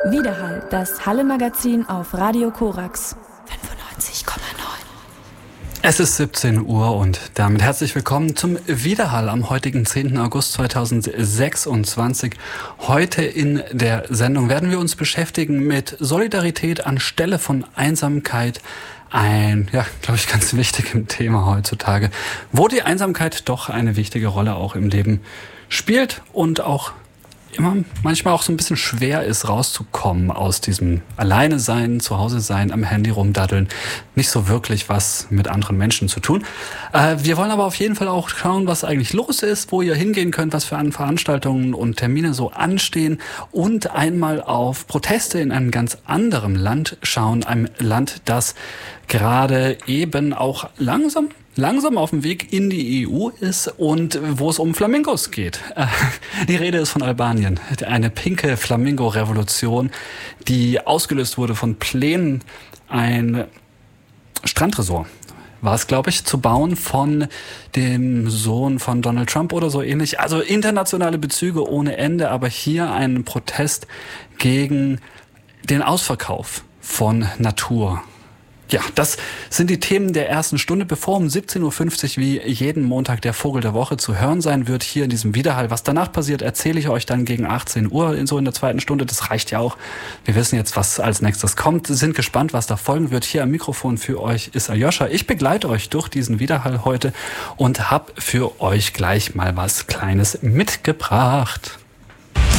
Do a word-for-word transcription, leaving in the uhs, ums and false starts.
Widerhall, das Halle-Magazin auf Radio Korax fünfundneunzig Komma neun. Es ist siebzehn Uhr und damit herzlich willkommen zum Widerhall am heutigen zehnten August zweitausendsechsundzwanzig. Heute in der Sendung werden wir uns beschäftigen mit Solidarität anstelle von Einsamkeit. Ein, ja, glaube ich, ganz wichtiges Thema heutzutage, wo die Einsamkeit doch eine wichtige Rolle auch im Leben spielt und auch immer manchmal auch so ein bisschen schwer ist, rauszukommen aus diesem Alleine sein, zu Hause sein, am Handy rumdaddeln, nicht so wirklich was mit anderen Menschen zu tun. Äh, wir wollen aber auf jeden Fall auch schauen, was eigentlich los ist, wo ihr hingehen könnt, was für Veranstaltungen und Termine so anstehen und einmal auf Proteste in einem ganz anderen Land schauen, einem Land, das gerade eben auch langsam langsam auf dem Weg in die E U ist und wo es um Flamingos geht. Die Rede ist von Albanien. Eine pinke Flamingo-Revolution, die ausgelöst wurde von Plänen, ein Strandresort war es, glaube ich, zu bauen von dem Sohn von Donald Trump oder so ähnlich. Also internationale Bezüge ohne Ende, aber hier ein Protest gegen den Ausverkauf von Natur. Ja, das sind die Themen der ersten Stunde, bevor um siebzehn Uhr fünfzig wie jeden Montag der Vogel der Woche zu hören sein wird, hier in diesem Widerhall. Was danach passiert, erzähle ich euch dann gegen achtzehn Uhr, in so in der zweiten Stunde. Das reicht ja auch. Wir wissen jetzt, was als nächstes kommt, sind gespannt, was da folgen wird. Hier am Mikrofon für euch ist Aljoscha. Ich begleite euch durch diesen Widerhall heute und habe für euch gleich mal was Kleines mitgebracht.